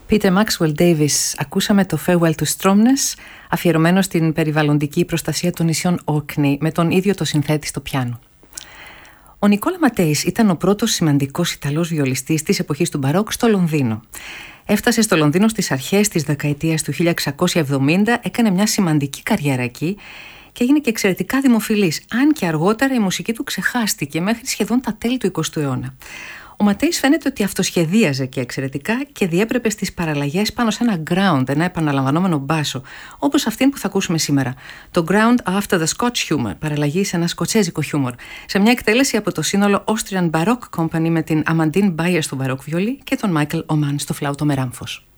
Peter Maxwell Davis, ακούσαμε το Farewell to Stromness, αφιερωμένο στην περιβαλλοντική προστασία των νησιών Orkney, με τον ίδιο το συνθέτη στο πιάνο. Ο Νικόλα Ματέης ήταν ο πρώτος σημαντικός Ιταλός βιολιστής της εποχής του Μπαρόκ στο Λονδίνο. Έφτασε στο Λονδίνο στις αρχές της δεκαετίας του 1670, έκανε μια σημαντική καριέρα εκεί και έγινε και εξαιρετικά δημοφιλής, αν και αργότερα η μουσική του ξεχάστηκε μέχρι σχεδόν τα τέλη του 20ου αιώνα. Ο Ματέης φαίνεται ότι αυτοσχεδίαζε και εξαιρετικά και διέπρεπε στις παραλλαγές πάνω σε ένα ground, ένα επαναλαμβανόμενο μπάσο, όπως αυτήν που θα ακούσουμε σήμερα. Το Ground After the Scotch Humor, παραλλαγή σε ένα σκοτσέζικο χιούμορ, σε μια εκτέλεση από το σύνολο Austrian Baroque Company με την Amandine Bayer στο μπαρόκ βιολί και τον Michael Oman στο φλάουτο με ράμφος.